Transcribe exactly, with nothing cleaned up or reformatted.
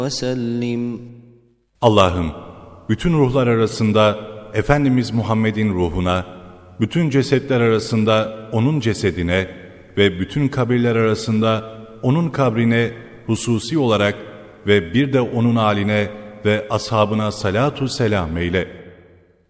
وسلم. Allah'ım, bütün ruhlar arasında Efendimiz Muhammed'in ruhuna, bütün cesetler arasında O'nun cesedine ve bütün kabirler arasında O'nun kabrine hususi olarak ve bir de O'nun âline ve ashabına salatu selam eyle.